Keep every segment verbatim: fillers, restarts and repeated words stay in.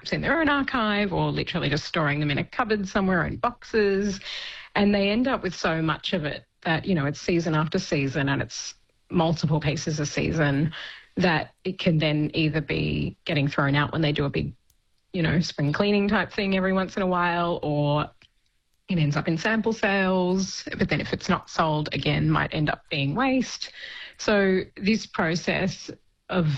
perhaps in their own archive or literally just storing them in a cupboard somewhere in boxes. And they end up with so much of it that, you know, it's season after season and it's multiple pieces a season that it can then either be getting thrown out when they do a big, you know, spring cleaning type thing every once in a while, or it ends up in sample sales. But then if it's not sold, again, might end up being waste. So this process of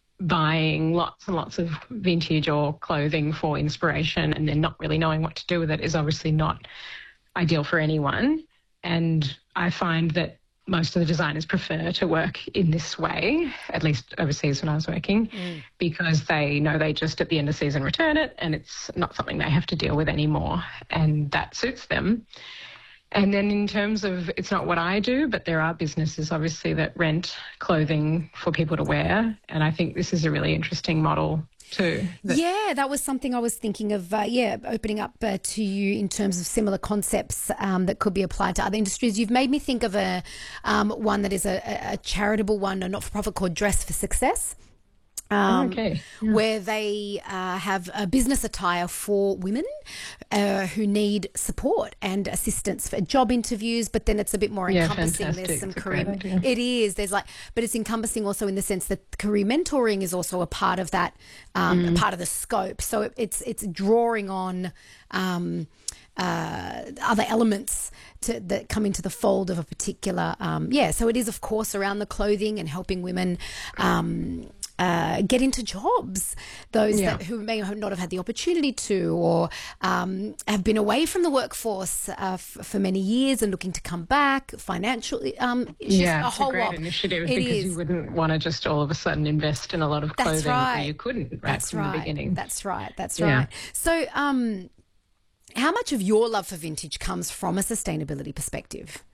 buying lots and lots of vintage or clothing for inspiration and then not really knowing what to do with it is obviously not ideal for anyone. And I find that most of the designers prefer to work in this way, at least overseas when I was working, mm. because they know they just at the end of season return it and it's not something they have to deal with anymore, and that suits them. And then in terms of, it's not what I do, but there are businesses obviously that rent clothing for people to wear, and I think this is a really interesting model too. That yeah, that was something I was thinking of, uh, yeah, opening up uh, to you in terms of similar concepts um, that could be applied to other industries. You've made me think of a um, one that is a, a charitable one, a not-for-profit called Dress for Success. Um, okay. Yeah. Where they uh, have a business attire for women uh, who need support and assistance for job interviews, but then it's a bit more yeah, encompassing. Fantastic. There's some it's career. It is. There's like, but it's encompassing also in the sense that career mentoring is also a part of that, um, mm. a part of the scope. So it, it's it's drawing on um, uh, other elements to, that come into the fold of a particular. Um, yeah. So it is, of course, around the clothing and helping women. Um, Uh, get into jobs, those yeah. that, who may not have had the opportunity to, or um, have been away from the workforce uh, f- for many years and looking to come back, financially. Um, yeah, a it's whole a great lot. initiative It because is. You wouldn't want to just all of a sudden invest in a lot of clothing That's right. where you couldn't right That's from right. the beginning. That's right. That's yeah. right. So um, how much of your love for vintage comes from a sustainability perspective?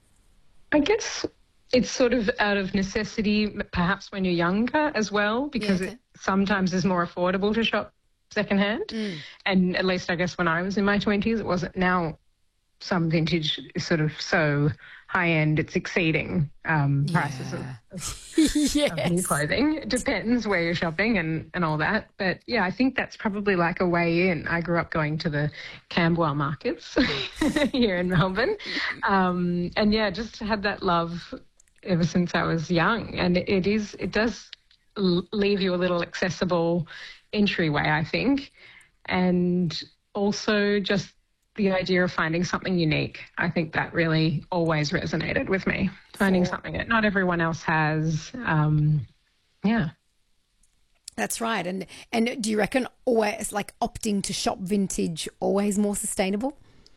I guess it's sort of out of necessity, perhaps when you're younger as well, because yeah, okay. it sometimes is more affordable to shop secondhand. Mm. And at least I guess when I was in my twenties, it wasn't. Now some vintage is sort of so high-end, it's exceeding um, yeah. prices of, of, yes. of new clothing. It depends where you're shopping and, and all that. But, yeah, I think that's probably like a way in. I grew up going to the Camberwell markets here in Melbourne. Um, and, yeah, just had that love ever since I was young. And it, it is, it does leave you a little accessible entryway, I think. And also just the idea of finding something unique. I think that really always resonated with me, finding For... something that not everyone else has. Um, yeah. That's right. And and do you reckon always, like, opting to shop vintage always more sustainable?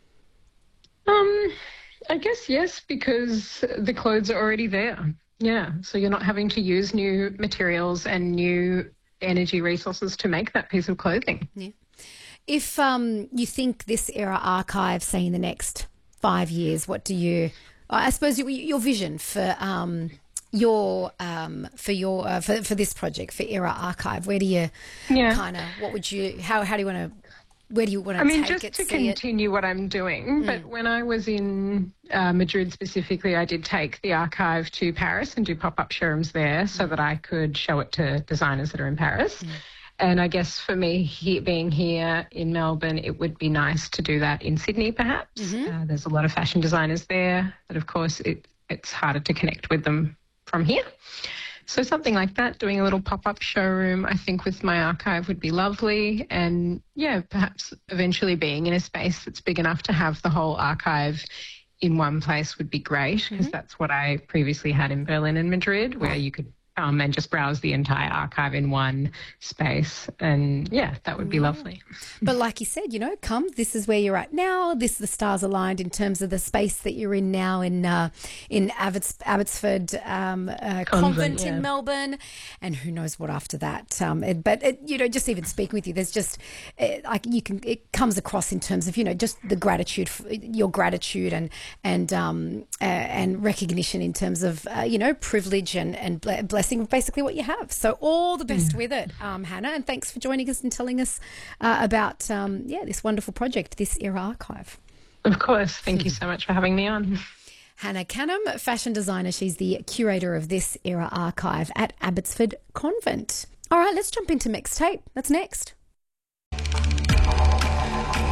Um, I guess yes, because the clothes are already there. Yeah. So you're not having to use new materials and new energy resources to make that piece of clothing. Yeah. If um, you think this era archive, say in the next five years, what do you, I suppose your, your vision for um, your um, for your uh, for for this project for Era Archive, where do you yeah. kind of, what would you, how how do you want to, where do you want to I mean, take just it? to see continue it? what I'm doing. Mm. But when I was in uh, Madrid specifically, I did take the archive to Paris and do pop-up showrooms there, so mm. that I could show it to designers that are in Paris. Mm. And I guess for me, he, being here in Melbourne, it would be nice to do that in Sydney, perhaps. Mm-hmm. Uh, there's a lot of fashion designers there, but of course it, it's harder to connect with them from here. So something like that, doing a little pop-up showroom, I think with my archive would be lovely. And yeah, perhaps eventually being in a space that's big enough to have the whole archive in one place would be great, because mm-hmm. that's what I previously had in Berlin and Madrid, where you could Um, and just browse the entire archive in one space. And, yeah, that would be yeah. lovely. But like you said, you know, come, this is where you're at now. This, the stars aligned in terms of the space that you're in now in uh, in Abbots, Abbotsford um, uh, Convent, Convent yeah. in Melbourne. And who knows what after that. Um, it, but, it, you know, just even speaking with you, there's just, it, like you can, it comes across in terms of, you know, just the gratitude, your gratitude and and um, uh, and recognition in terms of, uh, you know, privilege and, and blessing. Basically what you have. So all the best yeah. with it, um, Hannah, and thanks for joining us and telling us uh, about um, yeah this wonderful project, this Era Archive. Of course. Thank you so much for having me on. Hannah Canham, fashion designer. She's the curator of this Era Archive at Abbotsford Convent. All right, let's jump into mixtape. That's next.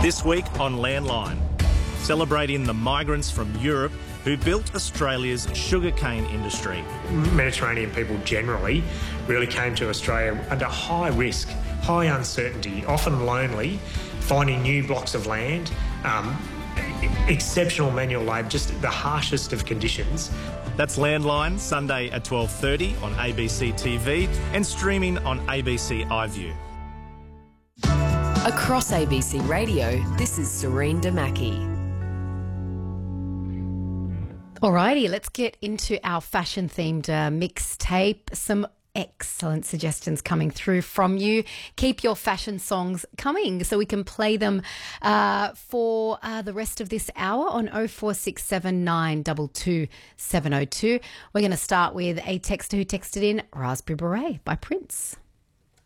This week on Landline, celebrating the migrants from Europe who built Australia's sugarcane industry. Mediterranean people generally really came to Australia under high risk, high uncertainty, often lonely, finding new blocks of land, um, exceptional manual labour, just the harshest of conditions. That's Landline, Sunday at twelve thirty on A B C T V and streaming on A B C iView. Across A B C Radio, this is Serene Damaki. Alrighty, let's get into our fashion-themed uh, mixtape. Some excellent suggestions coming through from you. Keep your fashion songs coming so we can play them uh, for uh, the rest of this hour on oh four six seven nine two two seven oh two. We're going to start with a texter who texted in Raspberry Beret by Prince.